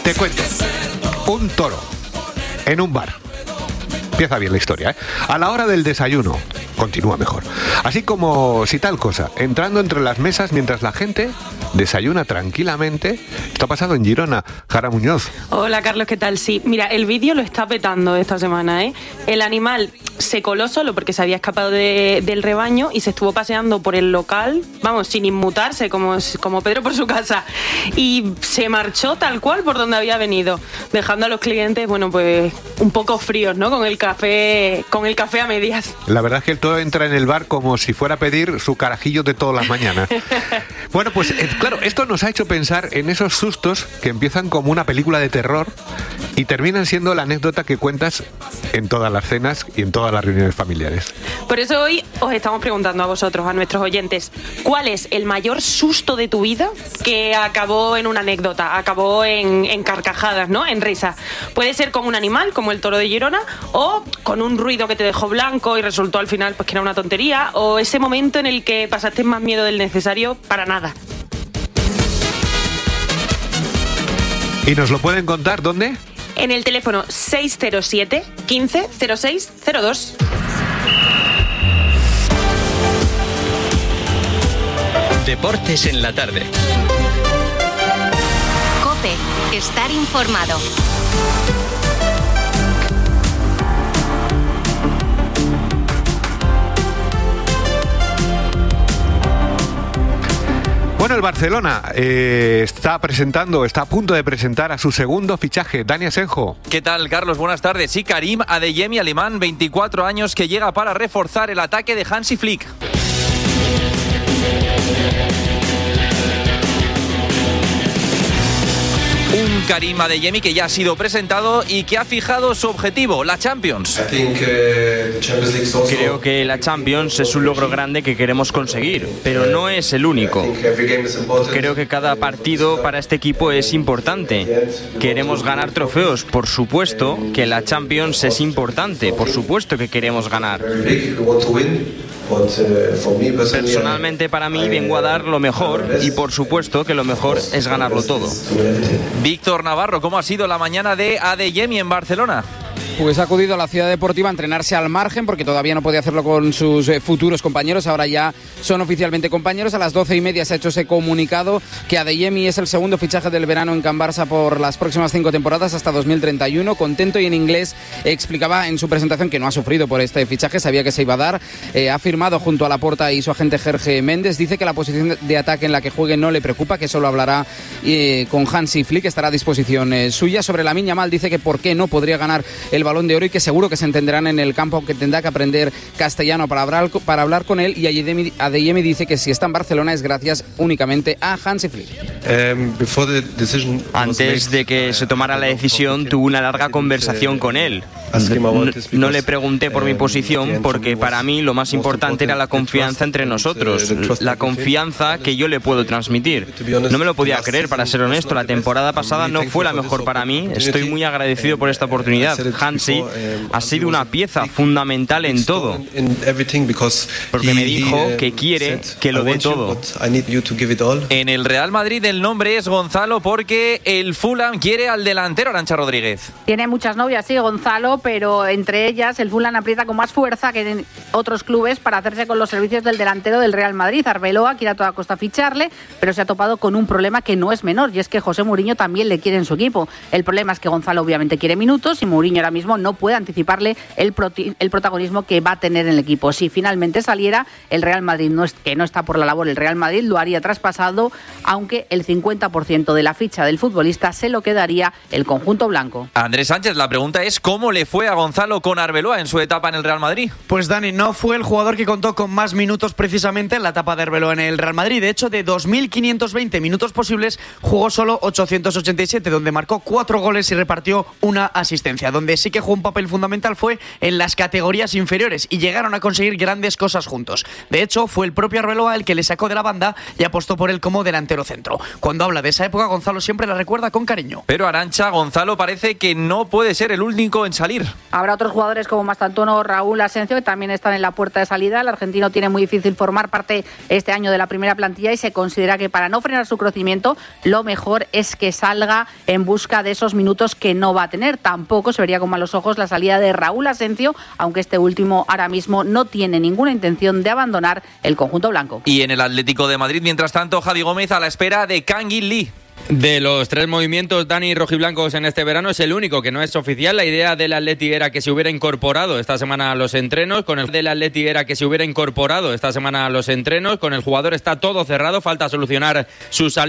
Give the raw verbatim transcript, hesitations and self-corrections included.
Te cuento. Un toro en un bar. Empieza bien la historia, ¿eh? A la hora del desayuno, continúa mejor. Así como si tal cosa, entrando entre las mesas mientras la gente desayuna tranquilamente. Esto ha pasado en Girona. Jara Muñoz. Hola, Carlos, ¿qué tal? Sí, mira, el vídeo lo está petando esta semana, ¿eh? El animal se coló solo porque se había escapado de, del rebaño y se estuvo paseando por el local, vamos, sin inmutarse, como, como Pedro por su casa. Y se marchó tal cual por donde había venido, dejando a los clientes, bueno, pues un poco fríos, ¿no? Con el café, con el café a medias. La verdad es que el todo entra en el bar como si fuera a pedir su carajillo de todas las mañanas. Bueno, pues eh, claro, esto nos ha hecho pensar en esos sustos que empiezan como una película de terror y terminan siendo la anécdota que cuentas en todas las cenas y en todas las reuniones familiares. Por eso hoy os estamos preguntando a vosotros, a nuestros oyentes, ¿cuál es el mayor susto de tu vida que acabó en una anécdota, acabó en, en carcajadas, ¿no? En risa. Puede ser con un animal, como el toro de Girona, o con un ruido que te dejó blanco y resultó al final pues que era una tontería, o ese momento en el que pasaste más miedo del necesario para nada. ¿Y nos lo pueden contar dónde? En el teléfono seis cero siete, quince, cero seis cero dos. Deportes en la tarde. COPE, estar informado. Bueno, el Barcelona eh, está presentando, está a punto de presentar a su segundo fichaje, Dani Asenjo. ¿Qué tal, Carlos? Buenas tardes. Sí, Karim Adeyemi, alemán, veinticuatro años, que llega para reforzar el ataque de Hansi Flick. Un Karim Adeyemi que ya ha sido presentado y que ha fijado su objetivo, la Champions. Creo que la Champions es un logro grande que queremos conseguir, pero no es el único. Creo que cada partido para este equipo es importante. Queremos ganar trofeos, por supuesto que la Champions es importante, por supuesto que queremos ganar. Personalmente, para mí, vengo a dar lo mejor y por supuesto que lo mejor es ganarlo todo. Víctor Navarro, ¿cómo ha sido la mañana de Adeyemi en Barcelona? Pues ha acudido a la ciudad deportiva a entrenarse al margen porque todavía no podía hacerlo con sus eh, futuros compañeros. Ahora ya son oficialmente compañeros. A las doce y media se ha hecho ese comunicado que Adeyemi es el segundo fichaje del verano en Can Barça por las próximas cinco temporadas hasta dos mil treinta y uno. Contento, y en inglés explicaba en su presentación que no ha sufrido por este fichaje, sabía que se iba a dar. Eh, ha firmado junto a Laporta y su agente Jorge Méndez. Dice que la posición de ataque en la que juegue no le preocupa, que solo hablará eh, con Hansi Flick, estará a disposición eh, suya. Sobre Lamine Yamal dice que por qué no podría ganar el Balón de Oro y que seguro que se entenderán en el campo, aunque tendrá que aprender castellano para hablar, para hablar con él. Y Adeyemi, Adeyemi dice que si está en Barcelona es gracias únicamente a Hansi Flick. Antes de que se tomara la decisión, tuve una larga conversación con él. No, no le pregunté por mi posición porque para mí lo más importante era la confianza entre nosotros, la confianza que yo le puedo transmitir. No me lo podía creer, para ser honesto. La temporada pasada no fue la mejor para mí. Estoy muy agradecido por esta oportunidad. Hansi ha sido una pieza fundamental en todo, porque me dijo que quiere que lo dé todo. En el Real Madrid el nombre es Gonzalo porque el Fulham quiere al delantero Arantxa Rodríguez. Tiene muchas novias, sí, Gonzalo, pero entre ellas el Fulham aprieta con más fuerza que en otros clubes para hacerse con los servicios del delantero del Real Madrid. Arbeloa quiere a toda costa ficharle, pero se ha topado con un problema que no es menor, y es que José Mourinho también le quiere en su equipo. El problema es que Gonzalo obviamente quiere minutos y Mourinho ahora mismo no puede anticiparle el, proti- el protagonismo que va a tener en el equipo. Si finalmente saliera, el Real Madrid, no es, que no está por la labor, el Real Madrid lo haría traspasado, aunque el cincuenta por ciento de la ficha del futbolista se lo quedaría el conjunto blanco. Andrés Sánchez, la pregunta es ¿cómo le fue a Gonzalo con Arbeloa en su etapa en el Real Madrid? Pues Dani, no fue el jugador que contó con más minutos precisamente en la etapa de Arbeloa en el Real Madrid. De hecho, de dos mil quinientos veinte minutos posibles, jugó solo ochocientos ochenta y siete, donde marcó cuatro goles y repartió una asistencia. Donde sí que jugó un papel fundamental fue en las categorías inferiores y llegaron a conseguir grandes cosas juntos. De hecho, fue el propio Arbeloa el que le sacó de la banda y apostó por él como delantero centro. Cuando habla de esa época, Gonzalo siempre la recuerda con cariño. Pero Arantxa, Gonzalo parece que no puede ser el único en salir. Habrá otros jugadores como Mastantuono o Raúl Asencio que también están están en la puerta de salida. El argentino tiene muy difícil formar parte este año de la primera plantilla y se considera que para no frenar su crecimiento, lo mejor es que salga en busca de esos minutos que no va a tener. Tampoco se vería con malos ojos la salida de Raúl Asencio, aunque este último ahora mismo no tiene ninguna intención de abandonar el conjunto blanco. Y en el Atlético de Madrid, mientras tanto, Javi Gómez a la espera de Kang In Lee. De los tres movimientos Dani rojiblancos en este verano es el único que no es oficial. La idea del Atleti era que se hubiera incorporado esta semana a los entrenos. Con el del Atleti era que se hubiera incorporado esta semana a los entrenos. Con el jugador está todo cerrado, falta solucionar su salida.